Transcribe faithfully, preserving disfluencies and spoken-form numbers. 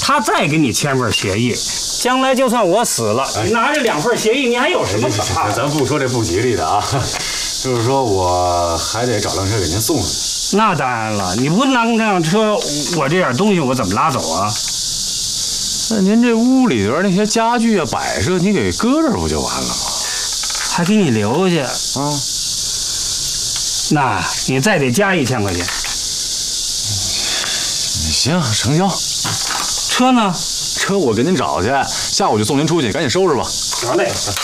他再给你签份协议，将来就算我死了，你拿着两份协议，你还有什么可怕的？ 咱不说这不吉利的啊，就是说我还得找辆车给您送上去。 那当然了，你不拿这辆车，我这点东西我怎么拉走啊？ 那您这屋里边那些家具啊、摆设，你给搁这儿不就完了吗？ 还给你留下啊？ 那你再得加一千块钱。 行，成交。 车呢？ 车我给您找去，下午就送您出去，赶紧收拾吧。 好嘞。